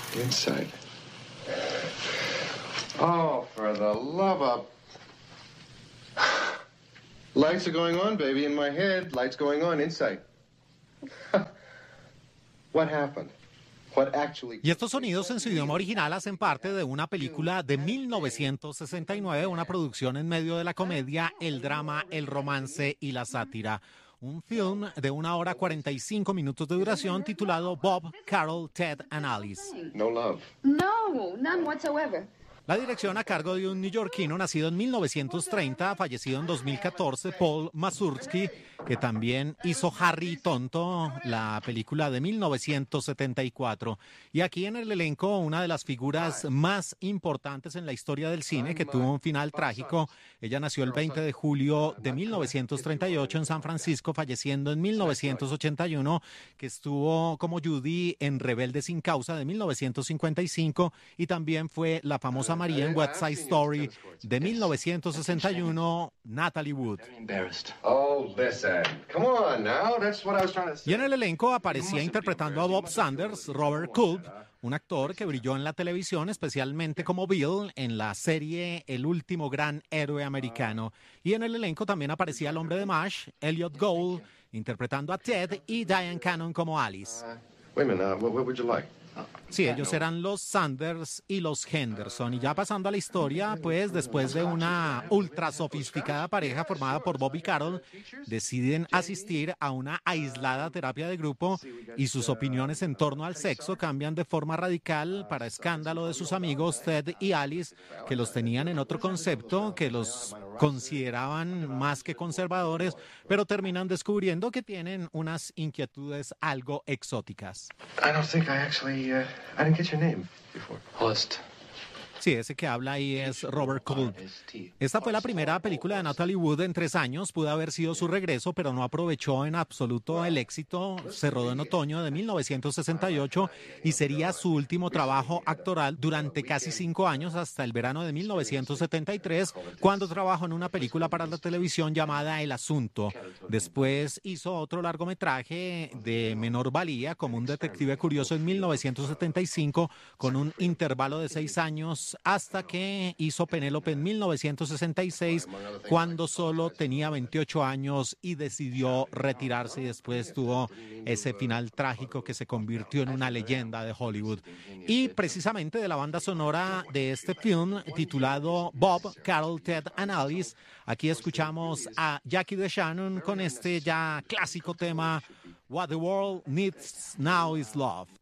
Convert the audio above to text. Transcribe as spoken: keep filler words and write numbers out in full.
Inside. Oh, for the love of... Lights are going on, baby, in my head. Lights going on inside. What happened? What actually... Y estos sonidos en su idioma original hacen parte de una película de mil novecientos sesenta y nueve, una producción en medio de la comedia, el drama, el romance y la sátira. Un film de una hora cuarenta y cinco minutos de duración titulado Bob, Carol, Ted and Alice. No love. No, none whatsoever. La dirección a cargo de un neoyorquino nacido en mil novecientos treinta, fallecido en dos mil catorce, Paul Mazursky, que también hizo Harry Tonto, la película de mil novecientos setenta y cuatro. Y aquí en el elenco, una de las figuras más importantes en la historia del cine, que tuvo un final trágico. Ella nació el veinte de julio de mil novecientos treinta y ocho en San Francisco, falleciendo en mil novecientos ochenta y uno, que estuvo como Judy en Rebelde sin causa de mil novecientos cincuenta y cinco, y también fue la famosa María en West Side Story de mil novecientos sesenta y uno, Natalie Wood. Oh, listen. Come on now. That's what I was trying to say. Y en el elenco aparecía interpretando a Bob Sanders, Robert Culp, un actor que brilló en la televisión, especialmente como Bill en la serie El último gran héroe americano. Y en el elenco también aparecía el hombre de MASH, Elliot Gould, interpretando a Ted, y Diane Cannon como Alice. Wait a minute. Uh, what, what would you like? Sí, ellos eran los Sanders y los Henderson. Y ya pasando a la historia, pues después de una ultra sofisticada pareja formada por Bob y Carol, deciden asistir a una aislada terapia de grupo y sus opiniones en torno al sexo cambian de forma radical para escándalo de sus amigos Ted y Alice, que los tenían en otro concepto, que los consideraban más que conservadores, pero terminan descubriendo que tienen unas inquietudes algo exóticas. I don't think I actually... Uh, I didn't get your name before. Horst. Sí, ese que habla ahí es Robert Culp. Esta fue la primera película de Natalie Wood en tres años. Pudo haber sido su regreso, pero no aprovechó en absoluto el éxito. Se rodó en otoño de mil novecientos sesenta y ocho y sería su último trabajo actoral durante casi cinco años, hasta el verano de mil novecientos setenta y tres, cuando trabajó en una película para la televisión llamada El Asunto. Después hizo otro largometraje de menor valía, como Un detective curioso, en mil novecientos setenta y cinco, con un intervalo de seis años, hasta que hizo Penélope en mil novecientos sesenta y seis, cuando solo tenía veintiocho años y decidió retirarse, y después tuvo ese final trágico que se convirtió en una leyenda de Hollywood. Y precisamente de la banda sonora de este film titulado Bob, Carol, Ted and Alice, aquí escuchamos a Jackie DeShannon con este ya clásico tema What the World Needs Now is Love.